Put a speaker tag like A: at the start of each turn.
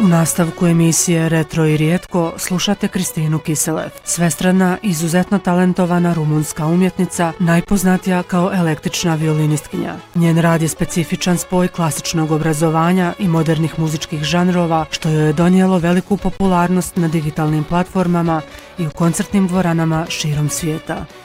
A: U nastavku emisije Retro i rijetko slušate Kristinu Kiselev, svestrana, izuzetno talentovana rumunska umjetnica, najpoznatija kao električna violinistkinja. Njen rad je specifičan spoj klasičnog obrazovanja i modernih muzičkih žanrova, što joj je donijelo veliku popularnost na digitalnim platformama i u koncertnim dvoranama širom svijeta.